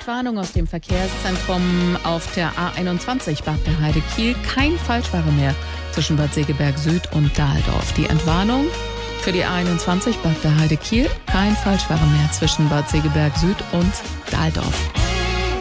Entwarnung aus dem Verkehrszentrum auf der A21 Bad der Heide Kiel. Kein Falschfahrer mehr zwischen Bad Segeberg Süd und Dahldorf. Die Entwarnung für die A21 Bad der Heide Kiel. Kein Falschfahrer mehr zwischen Bad Segeberg Süd und Dahldorf.